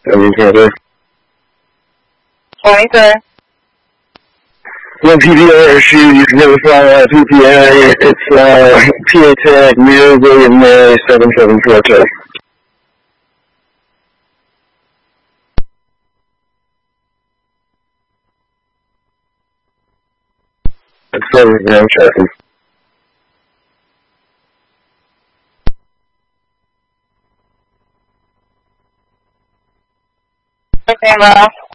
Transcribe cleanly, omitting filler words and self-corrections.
Further. 23rd. No PPA issues, no PPA, it's PA tag, Mary William Mary 774 It's 7 tracking. Okay, Ralph.